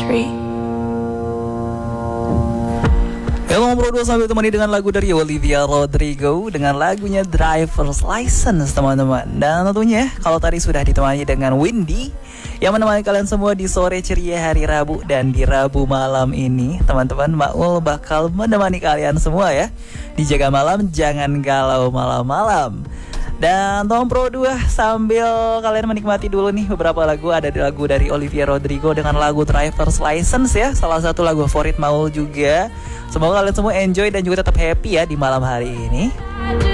tree. Halo Bro 2 sambil temani dengan lagu dari Olivia Rodrigo dengan lagunya Driver's License teman-teman. Dan tentunya kalau tadi sudah ditemani dengan Windy yang menemani kalian semua di sore ceria hari Rabu. Dan di Rabu malam ini teman-teman, Maul bakal menemani kalian semua ya di Jaga Malam Jangan Galau Malam-malam. Dan Tom Pro 2 sambil kalian menikmati dulu nih beberapa lagu. Ada lagu dari Olivia Rodrigo dengan lagu Driver's License ya, salah satu lagu favorit Maul juga. Semoga kalian semua enjoy dan juga tetap happy ya di malam hari ini.